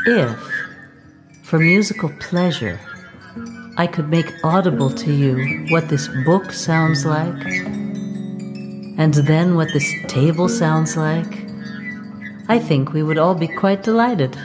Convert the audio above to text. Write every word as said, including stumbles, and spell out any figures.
If, for musical pleasure, I could make audible to you what this book sounds like, and then what this table sounds like, I think we would all be quite delighted.